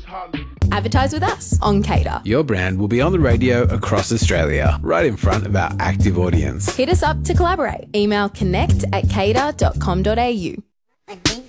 Advertise with us on Cater. Your brand will be on the radio across Australia, right in front of our active audience. Hit us up to collaborate. Email connect@cater.com.au.